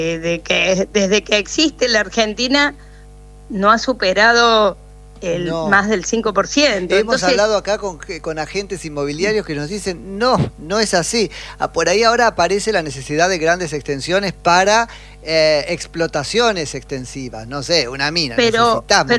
desde que existe la Argentina no ha superado más del 5%. Hemos hablado acá con agentes inmobiliarios que nos dicen, no es así. Por ahí ahora aparece la necesidad de grandes extensiones para explotaciones extensivas. No sé, una mina, necesitamos.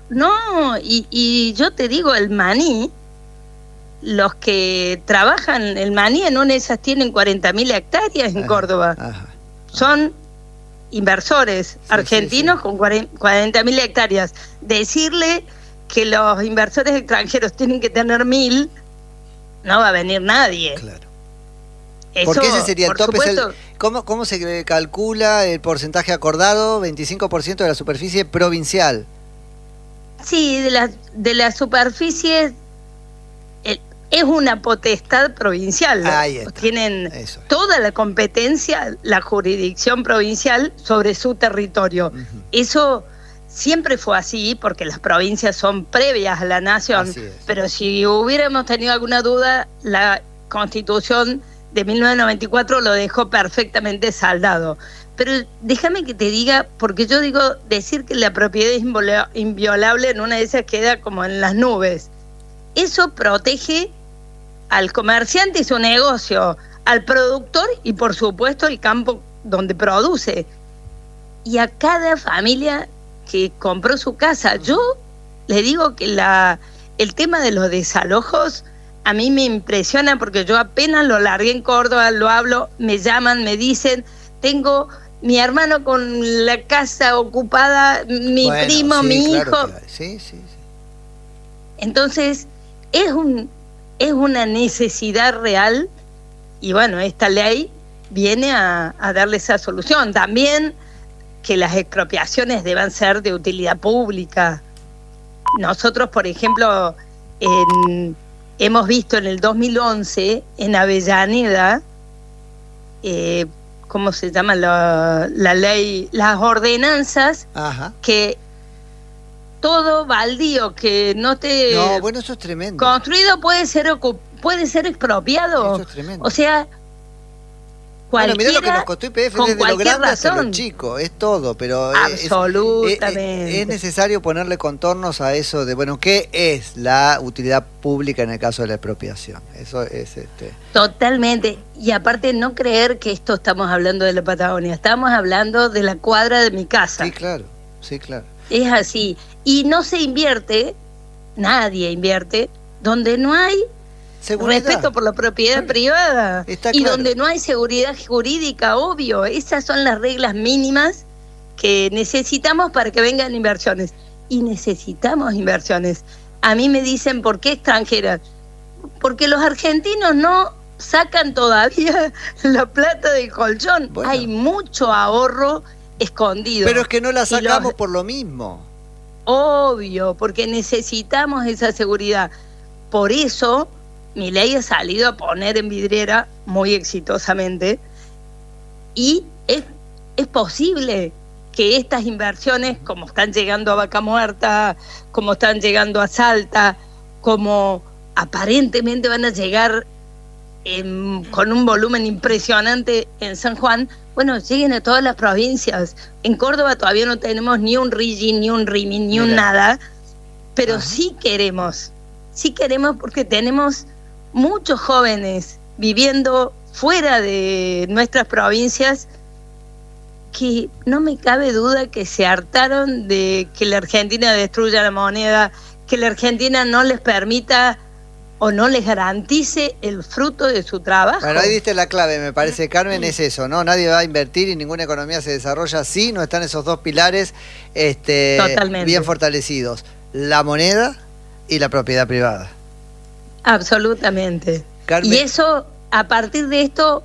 Y yo te digo, el maní, los que trabajan el maní en una de esas tienen 40.000 hectáreas en Córdoba. Ajá. Son inversores argentinos con 40.000 hectáreas. Decirle que los inversores extranjeros tienen que tener 1.000, no va a venir nadie. Claro. Eso, porque ese sería el tope. ¿Cómo se calcula el porcentaje acordado? 25% de la superficie provincial. Sí, de la superficie es una potestad provincial. Ahí está. Tienen toda la competencia, la jurisdicción provincial sobre su territorio. Eso siempre fue así, porque las provincias son previas a la nación. Pero si hubiéramos tenido alguna duda, la Constitución de 1994 lo dejó perfectamente saldado. Pero déjame que te diga, porque yo digo, decir que la propiedad es inviolable en una de esas queda como en las nubes. Eso protege al comerciante y su negocio, al productor y por supuesto el campo donde produce, y a cada familia que compró su casa. Yo le digo que el tema de los desalojos a mí me impresiona, porque yo apenas lo largué en Córdoba, lo hablo, me llaman, me dicen, tengo mi hermano con la casa ocupada, mi primo, mi hijo. Sí. Entonces, es una necesidad real, y bueno, esta ley viene a darle esa solución. También que las expropiaciones deban ser de utilidad pública. Nosotros, por ejemplo, hemos visto en el 2011, en Avellaneda, ¿cómo se llama la ley? Las ordenanzas. Ajá. Que todo baldío que no esté eso es tremendo. construido puede ser expropiado. Eso es tremendo. O sea, cualquiera, mirá lo que nos costó YPF, desde lo grande hasta lo chico, es todo, pero absolutamente es necesario ponerle contornos a eso de, ¿qué es la utilidad pública en el caso de la expropiación? Eso es Totalmente. Y aparte, no creer que esto estamos hablando de la Patagonia, estamos hablando de la cuadra de mi casa. Sí, claro. Es así. Y no se invierte, nadie invierte, donde no hay seguridad, respeto por la propiedad privada, y donde no hay seguridad jurídica, obvio. Esas son las reglas mínimas que necesitamos para que vengan inversiones. Y necesitamos inversiones. A mí me dicen, ¿por qué extranjeras? Porque los argentinos no sacan todavía la plata del colchón. Hay mucho ahorro escondido. Pero es que no la sacamos por lo mismo. Obvio, porque necesitamos esa seguridad. Por eso Milei ha salido a poner en vidriera muy exitosamente, y es posible que estas inversiones, como están llegando a Vaca Muerta, como están llegando a Salta, como aparentemente van a llegar con un volumen impresionante en San Juan, lleguen a todas las provincias. En Córdoba todavía no tenemos ni un RIGI, ni un RIMI, ni un nada, pero sí queremos porque tenemos muchos jóvenes viviendo fuera de nuestras provincias que no me cabe duda que se hartaron de que la Argentina destruya la moneda, que la Argentina no les permita o no les garantice el fruto de su trabajo. Bueno, ahí diste la clave, me parece, Carmen, es eso, ¿no? Nadie va a invertir y ninguna economía se desarrolla si no están esos dos pilares bien fortalecidos: la moneda y la propiedad privada. Absolutamente. Carmen. Y eso, a partir de esto,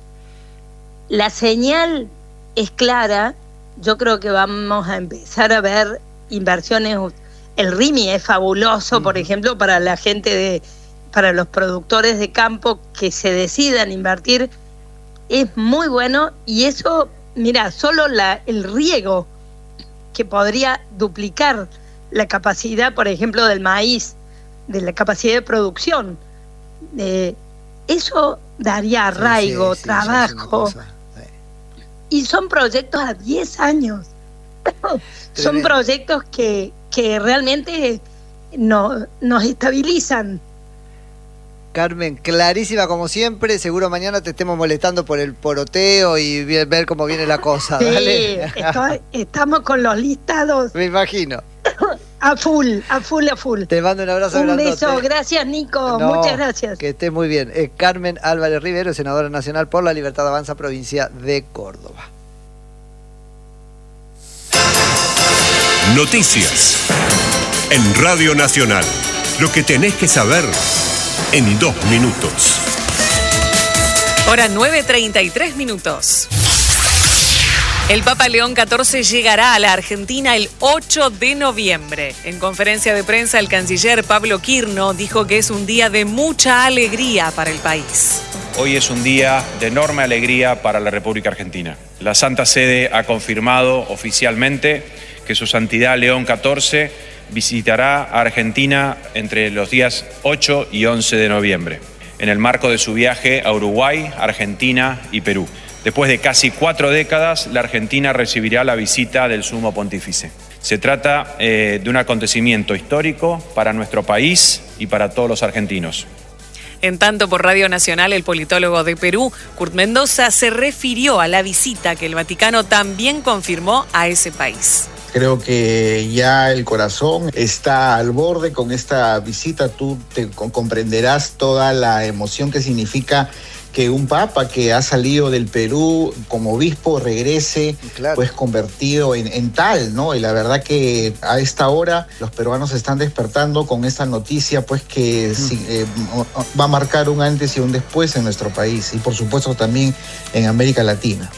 la señal es clara. Yo creo que vamos a empezar a ver inversiones. El RIMI es fabuloso, por ejemplo, para la gente para los productores de campo que se decidan invertir, es muy bueno. Y eso, mira, solo el riego, que podría duplicar la capacidad, por ejemplo, del maíz, de la capacidad de producción, eso daría arraigo, trabajo. Y son proyectos a 10 años. Son proyectos que realmente nos estabilizan. Carmen, clarísima como siempre. Seguro mañana te estemos molestando por el poroteo y ver cómo viene la cosa. Sí, ¿vale? Estamos con los listados. Me imagino. A full. Te mando un abrazo grandote. Un beso, gracias Nico, muchas gracias. Que estés muy bien. Carmen Álvarez Rivero, senadora nacional por la Libertad Avanza, provincia de Córdoba. Noticias en Radio Nacional. Lo que tenés que saber en 2 minutos. Hora 9:33. El Papa León XIV llegará a la Argentina el 8 de noviembre. En conferencia de prensa, el canciller Pablo Quirno dijo que es un día de mucha alegría para el país. Hoy es un día de enorme alegría para la República Argentina. La Santa Sede ha confirmado oficialmente que su Santidad León XIV visitará a Argentina entre los días 8 y 11 de noviembre, en el marco de su viaje a Uruguay, Argentina y Perú. Después de casi 4 décadas, la Argentina recibirá la visita del Sumo Pontífice. Se trata de un acontecimiento histórico para nuestro país y para todos los argentinos. En tanto, por Radio Nacional, el politólogo de Perú, Kurt Mendoza, se refirió a la visita que el Vaticano también confirmó a ese país. Creo que ya el corazón está al borde con esta visita. Tú te comprenderás toda la emoción que significa que un papa que ha salido del Perú como obispo regrese, claro, pues convertido en tal, ¿no? Y la verdad que a esta hora los peruanos se están despertando con esta noticia, pues que va a marcar un antes y un después en nuestro país y por supuesto también en América Latina.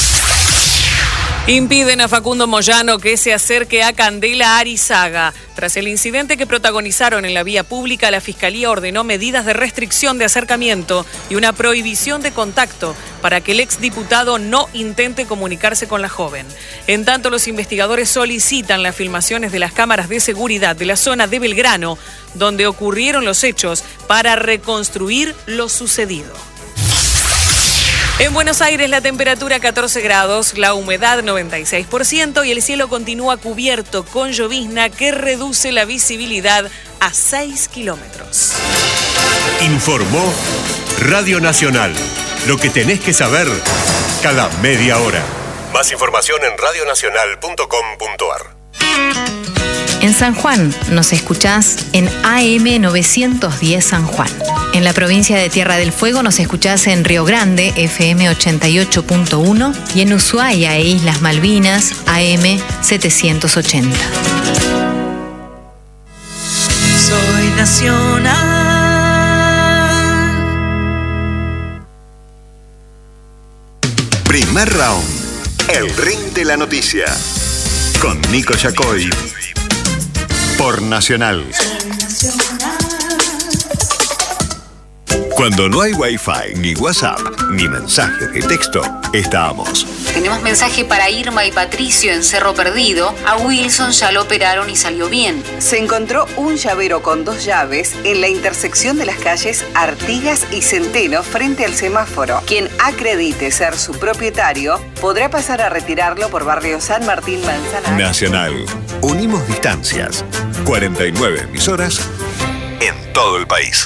Impiden a Facundo Moyano que se acerque a Candela Arizaga. Tras el incidente que protagonizaron en la vía pública, la Fiscalía ordenó medidas de restricción de acercamiento y una prohibición de contacto para que el exdiputado no intente comunicarse con la joven. En tanto, los investigadores solicitan las filmaciones de las cámaras de seguridad de la zona de Belgrano, donde ocurrieron los hechos, para reconstruir lo sucedido. En Buenos Aires la temperatura 14 grados, la humedad 96% y el cielo continúa cubierto con llovizna que reduce la visibilidad a 6 kilómetros. Informó Radio Nacional. Lo que tenés que saber cada media hora. Más información en radionacional.com.ar. En San Juan nos escuchás en AM 910 San Juan. En la provincia de Tierra del Fuego nos escuchás en Río Grande, FM 88.1, y en Ushuaia e Islas Malvinas, AM 780. Soy nacional. Primer round. El ring de la noticia. Con Nico Yacoy. Por Nacional. Cuando no hay Wi-Fi, ni WhatsApp, ni mensaje de texto, estábamos. Tenemos mensaje para Irma y Patricio en Cerro Perdido. A Wilson ya lo operaron y salió bien. Se encontró un llavero con 2 llaves en la intersección de las calles Artigas y Centeno frente al semáforo. Quien acredite ser su propietario podrá pasar a retirarlo por barrio San Martín Manzanares. Nacional. Unimos distancias. 49 emisoras en todo el país.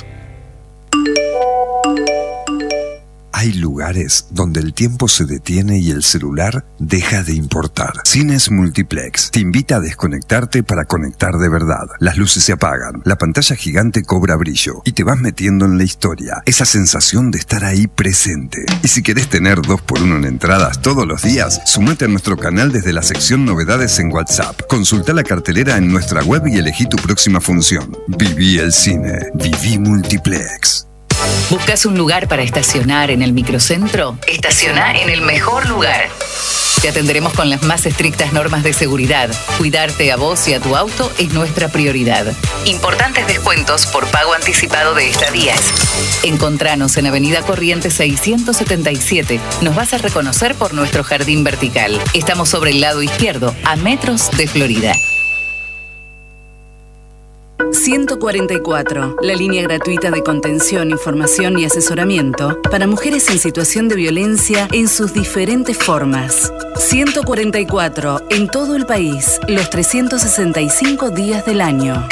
Hay lugares donde el tiempo se detiene y el celular deja de importar. Cines Multiplex te invita a desconectarte para conectar de verdad. Las luces se apagan, la pantalla gigante cobra brillo y te vas metiendo en la historia. Esa sensación de estar ahí presente. Y si querés tener 2x1 en entradas todos los días, sumate a nuestro canal desde la sección Novedades en WhatsApp. Consulta la cartelera en nuestra web y elegí tu próxima función. Viví el cine. Viví Multiplex. ¿Buscas un lugar para estacionar en el microcentro? Estaciona en el mejor lugar. Te atenderemos con las más estrictas normas de seguridad. Cuidarte a vos y a tu auto es nuestra prioridad. Importantes descuentos por pago anticipado de estadías. Encontranos en Avenida Corrientes 677. Nos vas a reconocer por nuestro jardín vertical. Estamos sobre el lado izquierdo, a metros de Florida. 144, la línea gratuita de contención, información y asesoramiento para mujeres en situación de violencia en sus diferentes formas. 144, en todo el país, los 365 días del año.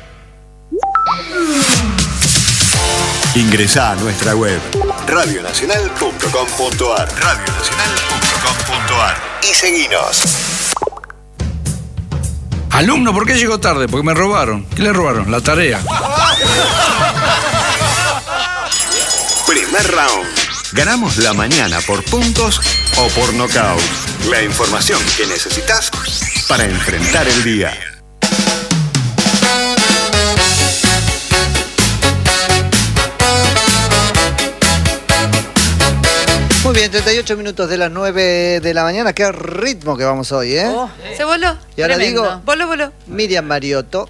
Ingresá a nuestra web radionacional.com.ar y seguinos. Alumno, ¿por qué llegó tarde? Porque me robaron. ¿Qué le robaron? La tarea. Primer round. Ganamos la mañana por puntos o por nocaut. La información que necesitas para enfrentar el día. Muy bien, 38 minutos de las 9 de la mañana. Qué ritmo que vamos hoy, ¿eh? Se voló. Y ahora digo, voló. Miriam Mariotto.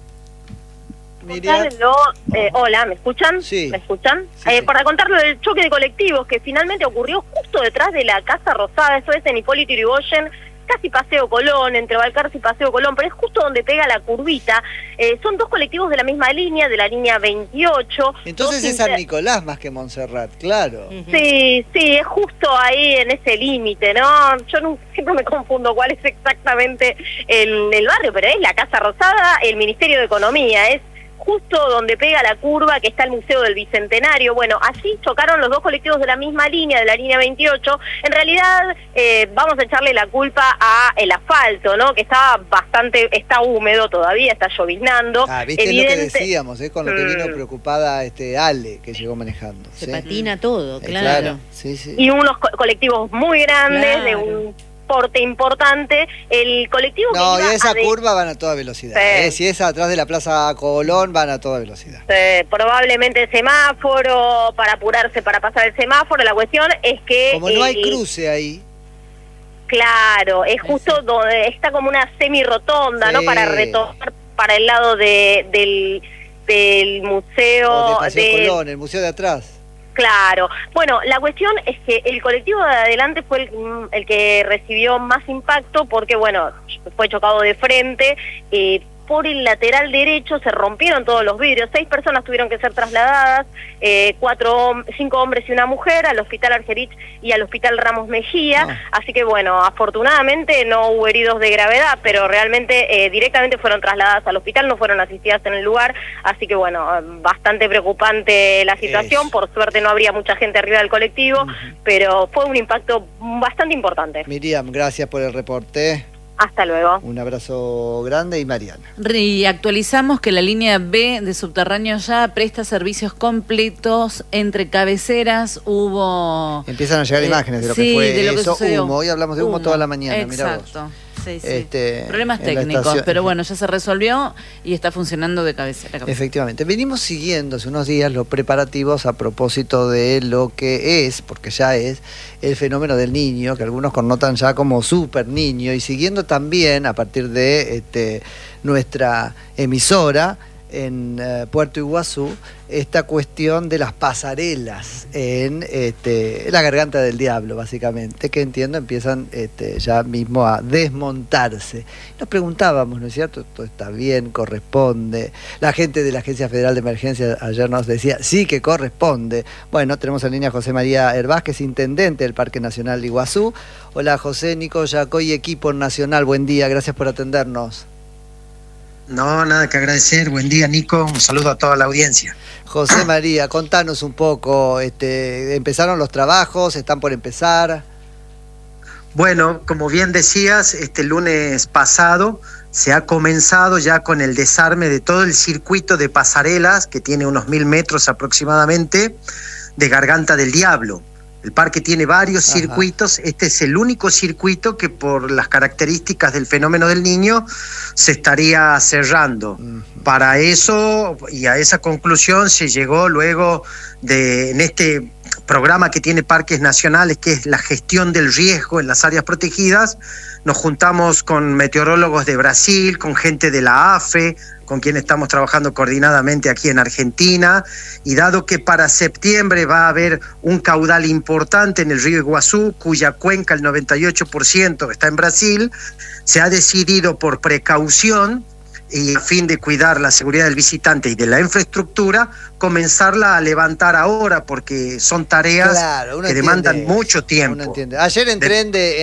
Miriam. Hola, ¿me escuchan? Sí. ¿Me escuchan? Sí. Para contarlo del choque de colectivos que finalmente ocurrió justo detrás de la Casa Rosada, eso es en Hipólito Yrigoyen, casi Paseo Colón, entre Balcarce y Paseo Colón, pero es justo donde pega la curvita. Son dos colectivos de la misma línea, de la línea 28. Entonces es San Nicolás más que Montserrat, claro. Sí, es justo ahí en ese límite, ¿no? Yo siempre me confundo cuál es exactamente el barrio, pero es la Casa Rosada, el Ministerio de Economía, es justo donde pega la curva que está el Museo del Bicentenario. Bueno, allí chocaron los dos colectivos de la misma línea, de la línea 28. En realidad, vamos a echarle la culpa a el asfalto, ¿no? Que está húmedo todavía, está lloviznando. ¿Viste lo que decíamos, con lo que vino preocupada Ale, que llegó manejando? Se patina todo, claro. Sí. Y unos colectivos muy grandes, de un porte importante. El colectivo y esa curva van a toda velocidad. Si es atrás de la Plaza Colón, van a toda velocidad. Probablemente semáforo, para apurarse para pasar el semáforo. La cuestión es que... Como no hay cruce ahí. Claro, es justo donde está como una semi-rotonda, ¿no? Para retomar para el lado del museo... de Paseo Colón, el museo de atrás. Claro. Bueno, la cuestión es que el colectivo de adelante fue el que recibió más impacto porque, fue chocado de frente. Por el lateral derecho se rompieron todos los vidrios. 6 personas tuvieron que ser trasladadas, 5 hombres y una mujer, al Hospital Argerich y al Hospital Ramos Mejía. Así que, afortunadamente no hubo heridos de gravedad, pero realmente directamente fueron trasladadas al hospital, no fueron asistidas en el lugar. Así que, bastante preocupante la situación. Por suerte no habría mucha gente arriba del colectivo, pero fue un impacto bastante importante. Miriam, gracias por el reporte. Hasta luego. Un abrazo grande. Y Mariana. Y actualizamos que la línea B de subterráneo ya presta servicios completos entre cabeceras. Empiezan a llegar imágenes de lo que fue de lo que sucedió. Humo. Hoy hablamos de humo toda la mañana. Exacto. Sí. Problemas en técnicos, pero ya se resolvió y está funcionando de cabecera. Efectivamente. Venimos siguiendo hace unos días los preparativos a propósito de lo que es, porque ya es, el fenómeno del niño, que algunos connotan ya como super niño, y siguiendo también a partir de nuestra emisora en Puerto Iguazú, esta cuestión de las pasarelas en la Garganta del Diablo, básicamente, que entiendo empiezan ya mismo a desmontarse. Nos preguntábamos, ¿no es cierto? ¿Todo está bien? ¿Corresponde? La gente de la Agencia Federal de Emergencia ayer nos decía, sí que corresponde. Bueno, tenemos en línea a José María Hervás, que es intendente del Parque Nacional de Iguazú. Hola José, Nico Yacoy, equipo nacional, buen día, gracias por atendernos. No, nada que agradecer. Buen día, Nico. Un saludo a toda la audiencia. José María, contanos un poco, ¿empezaron los trabajos? ¿Están por empezar? Bueno, como bien decías, este lunes pasado se ha comenzado ya con el desarme de todo el circuito de pasarelas, que tiene unos 1000 metros aproximadamente, de Garganta del Diablo. El parque tiene varios circuitos. Este es el único circuito que por las características del fenómeno del niño se estaría cerrando. Para eso y a esa conclusión se llegó luego en este programa que tiene Parques Nacionales, que es la gestión del riesgo en las áreas protegidas. Nos juntamos con meteorólogos de Brasil, con gente de la AFE, con quien estamos trabajando coordinadamente aquí en Argentina, y dado que para septiembre va a haber un caudal importante en el río Iguazú, cuya cuenca el 98% está en Brasil, se ha decidido por precaución y a fin de cuidar la seguridad del visitante y de la infraestructura, comenzarla a levantar ahora, porque son tareas que demandan mucho tiempo. Ayer entré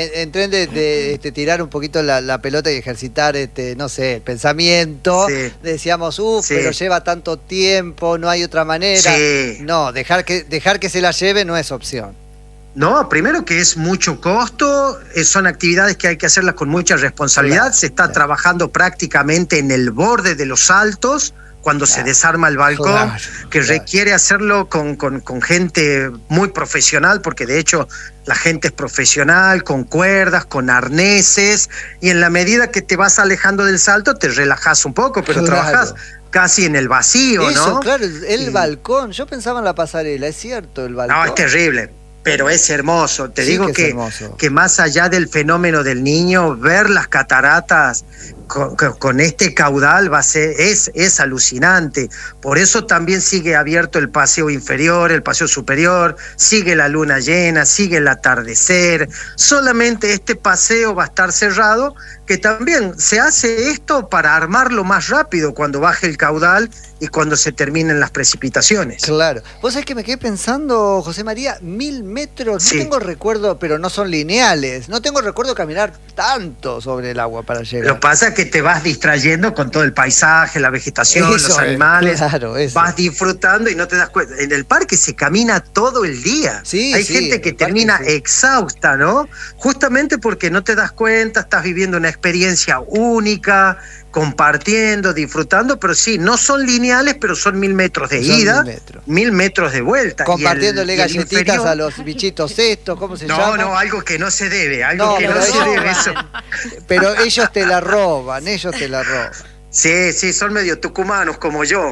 de tirar un poquito la pelota y ejercitar, no sé, el pensamiento. Sí. Decíamos, pero lleva tanto tiempo, no hay otra manera. Sí. No, dejar que se la lleve no es opción. No, primero que es mucho costo, son actividades que hay que hacerlas con mucha responsabilidad. Se está trabajando prácticamente en el borde de los saltos cuando se desarma el balcón, que requiere hacerlo con gente muy profesional, porque de hecho la gente es profesional, con cuerdas, con arneses, y en la medida que te vas alejando del salto te relajás un poco, pero trabajás casi en el vacío, eso, ¿no? Claro, el balcón, yo pensaba en la pasarela, es cierto, el balcón. No, es terrible. Pero es hermoso, te digo que más allá del fenómeno del Niño, ver las cataratas con este caudal es alucinante. Por eso también sigue abierto el paseo inferior, el paseo superior, sigue la luna llena, sigue el atardecer. Solamente este paseo va a estar cerrado, que también se hace esto para armarlo más rápido cuando baje el caudal y cuando se terminen las precipitaciones. Claro. Vos sabés que me quedé pensando, José María, 1000 metros, no tengo recuerdo, pero no son lineales, no tengo recuerdo caminar tanto sobre el agua para llegar. Lo que pasa es que te vas distrayendo con todo el paisaje, la vegetación, los animales, vas disfrutando y no te das cuenta. En el parque se camina todo el día. Hay gente que termina exhausta, ¿no? Justamente porque no te das cuenta, estás viviendo una experiencia única, compartiendo, disfrutando, pero sí, no son lineales, pero son 1000 metros de ida, 1000 metros de vuelta. Compartiéndole galletitas a los bichitos estos, ¿cómo se llama? No, algo que no se debe, no se debe eso. Pero ellos te la roban, Sí, son medio tucumanos como yo.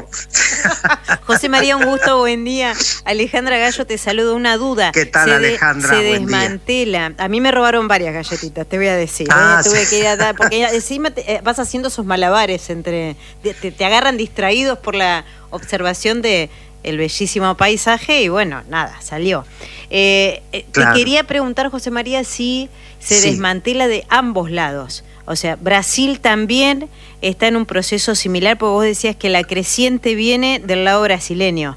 José María, un gusto, buen día. Alejandra Gallo te saludo, una duda. ¿Qué tal, Alejandra? Se desmantela. A mí me robaron varias galletitas, te voy a decir. Tuve que ir a dar, porque encima vas haciendo esos malabares entre... Te agarran distraídos por la observación de el bellísimo paisaje y bueno, nada, salió. Te quería preguntar, José María, si se desmantela de ambos lados. O sea, Brasil también está en un proceso similar, porque vos decías que la creciente viene del lado brasileño.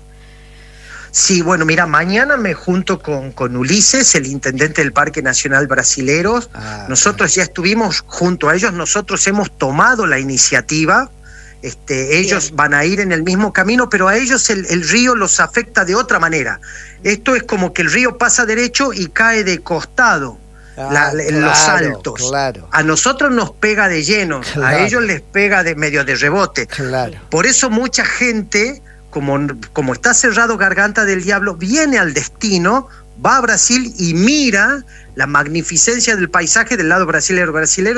Sí, bueno, mira, mañana me junto con Ulises, el intendente del Parque Nacional Brasileros. Nosotros ya estuvimos junto a ellos, nosotros hemos tomado la iniciativa. Ellos van a ir en el mismo camino, pero a ellos el río los afecta de otra manera. Esto es como que el río pasa derecho y cae de costado. Los saltos. A nosotros nos pega de lleno, a ellos les pega de medio de rebote. Por eso mucha gente, como está cerrado Garganta del Diablo, viene al destino, va a Brasil y mira la magnificencia del paisaje del lado brasilero.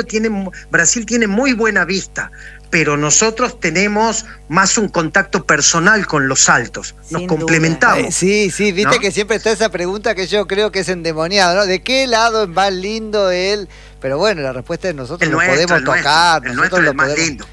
Brasil tiene muy buena vista, pero nosotros tenemos más un contacto personal con los saltos. Nos complementamos. Sí, viste, ¿no? Que siempre está esa pregunta que yo creo que es endemoniada, ¿no? ¿De qué lado es más lindo él? Pero bueno, la respuesta es nosotros lo podemos tocar. El nuestro es el más lindo.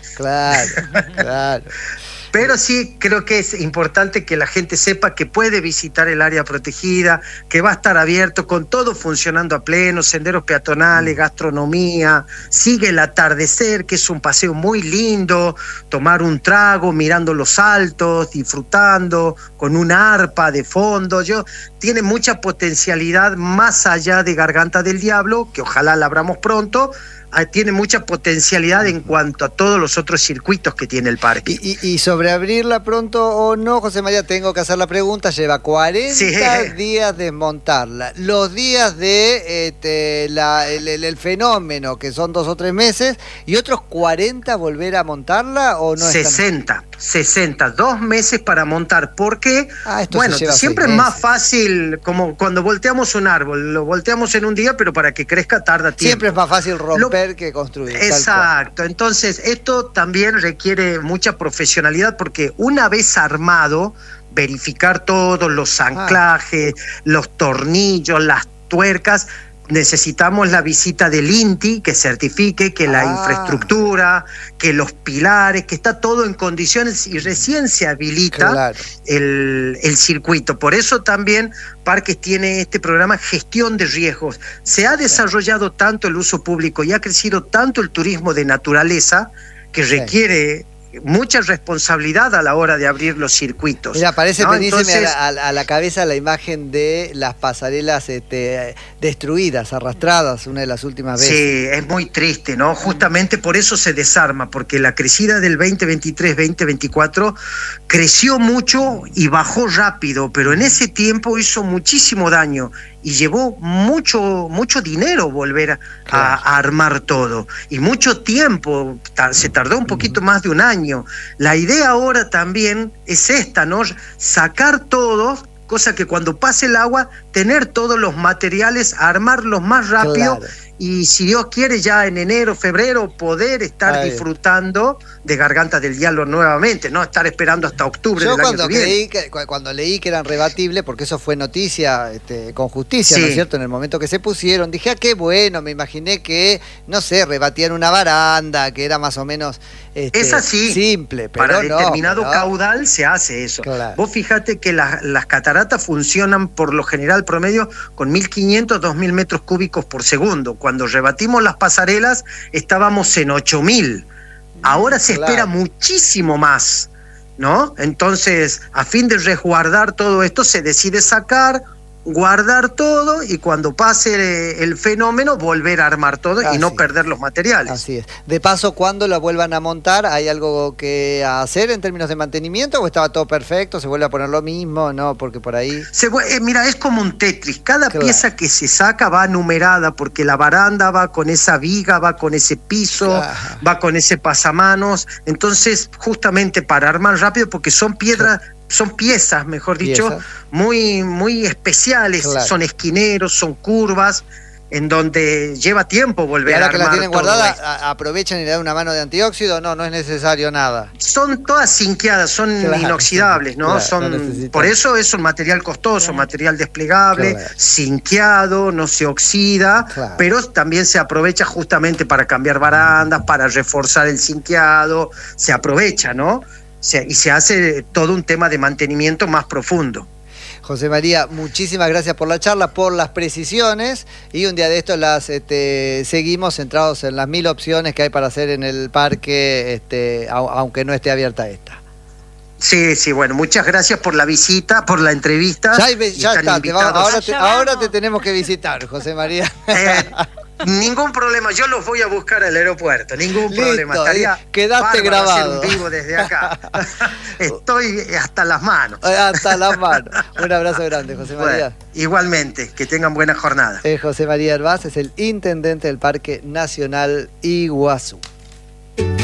Claro. Pero sí creo que es importante que la gente sepa que puede visitar el área protegida, que va a estar abierto con todo funcionando a pleno, senderos peatonales, gastronomía, sigue el atardecer, que es un paseo muy lindo, tomar un trago mirando los altos, disfrutando, con una arpa de fondo. Tiene mucha potencialidad más allá de Garganta del Diablo, que ojalá la abramos pronto. Tiene mucha potencialidad en cuanto a todos los otros circuitos que tiene el parque. Y sobre abrirla pronto o no, José María, tengo que hacer la pregunta. Lleva 40 días desmontarla. Los días de el fenómeno, que son 2 o 3 meses, y otros 40 volver a montarla, ¿o no? 60, 2 meses para montar. ¿Por qué? Bueno, siempre es más fácil, como cuando volteamos un árbol, lo volteamos en un día, pero para que crezca tarda tiempo. Siempre es más fácil romper que construir. Exacto, entonces esto también requiere mucha profesionalidad, porque una vez armado, verificar todos los anclajes, los tornillos, las tuercas. Necesitamos la visita del INTI, que certifique que la infraestructura, que los pilares, que está todo en condiciones, y recién se habilita el circuito. Por eso también Parques tiene este programa Gestión de Riesgos. Se ha desarrollado tanto el uso público y ha crecido tanto el turismo de naturaleza que requiere mucha responsabilidad a la hora de abrir los circuitos. Mira, parece, ¿no? Entonces, a la cabeza la imagen de las pasarelas destruidas, arrastradas, una de las últimas veces. Sí, es muy triste, ¿no? Justamente por eso se desarma, porque la crecida del 2023-2024 creció mucho y bajó rápido, pero en ese tiempo hizo muchísimo daño y llevó mucho dinero volver a armar todo, y mucho tiempo, se tardó un poquito más de un año. La idea ahora también es esta, ¿no? Sacar todo, cosa que cuando pase el agua, tener todos los materiales, armarlos más rápido, y si Dios quiere ya en enero, febrero, poder estar disfrutando de Garganta del Diablo nuevamente, no estar esperando hasta octubre del año que viene. Cuando leí que eran rebatibles, porque eso fue noticia con justicia, ¿no es cierto? En el momento que se pusieron, dije, qué bueno, me imaginé que, no sé, rebatían una baranda, que era más o menos es así, simple, pero para determinado caudal se hace eso. Vos fijate que las cataratas funcionan por lo general promedio con 1.500, 2.000 metros cúbicos por segundo. Cuando rebatimos las pasarelas estábamos en 8.000. Ahora se espera muchísimo más, ¿no? Entonces, a fin de resguardar todo esto, se decide sacar, guardar todo, y cuando pase el fenómeno volver a armar todo y no perder los materiales. Así es. De paso, cuando la vuelvan a montar, ¿hay algo que hacer en términos de mantenimiento o estaba todo perfecto? ¿Se vuelve a poner lo mismo? No, porque por ahí... Mira, es como un Tetris. Cada pieza que se saca va numerada, porque la baranda va con esa viga, va con ese piso, va con ese pasamanos. Entonces, justamente para armar rápido, porque son piedras... Son piezas, mejor dicho, muy especiales, son esquineros, son curvas, en donde lleva tiempo volver a armar. Ahora que la tienen guardada, aprovechan y le dan una mano de antióxido. No es necesario nada. Son todas zinqueadas, son inoxidables, ¿no? Por eso es un material costoso, material desplegable, zinqueado, no se oxida, pero también se aprovecha justamente para cambiar barandas, para reforzar el zinqueado, se aprovecha, ¿no? Y se hace todo un tema de mantenimiento más profundo. José María, muchísimas gracias por la charla, por las precisiones, y un día de estos las seguimos centrados en las 1000 opciones que hay para hacer en el parque, aunque no esté abierta esta. Sí, bueno, muchas gracias por la visita, por la entrevista. Ya está, ahora te tenemos que visitar, José María. Ningún problema, yo los voy a buscar al aeropuerto, ningún problema. Quedaste grabado. Hacer un vivo desde acá. Estoy hasta las manos. Hasta las manos. Un abrazo grande, José María. Igualmente, que tengan buena jornada. José María Hervás es el intendente del Parque Nacional Iguazú.